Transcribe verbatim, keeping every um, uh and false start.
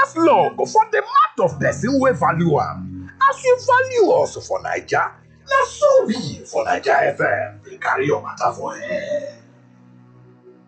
pass luck for the mouth of person wey value am. As you value us for Naija, na so we for Naija F M dey carry your matter for air.